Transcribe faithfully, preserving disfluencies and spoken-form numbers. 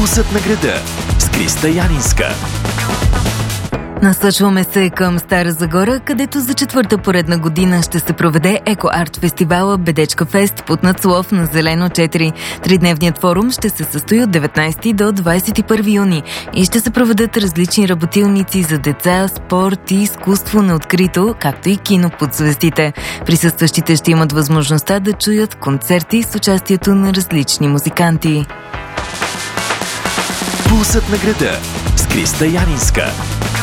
Пулсът на града с Криста Янинска. Насочваме се към Стара Загора, където за четвърта поредна година ще се проведе еко-арт фестивала Бедечка Фест под надслов на Зелено четири. Тридневният форум ще се състои от деветнайсети до двайсет и първи юни и ще се проведат различни работилници за деца, спорт и изкуство на открито, както и кино под звездите. Присъстващите ще имат възможността да чуят концерти с участието на различни музиканти. Пулсът на града с Криста Янинска.